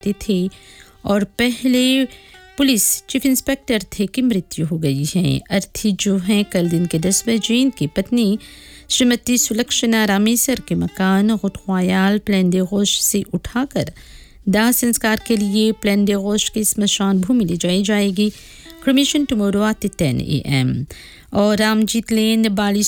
थे और पहले पुलिस चीफ इंस्पेक्टर थे की मृत्यु हो गई है। अर्थी जो हैं कल दिन के 10 बजे इनकी पत्नी श्रीमती सुलक्षणा रामेसर के मकान गुटवायाल प्लेन दे गोश से उठाकर दाह संस्कार के लिए प्लेन दे गोश की स्मशान भूमि ले जाई जाएगी। क्रिमेशन टुमारो एट 10 AM और रामजीत लेन 42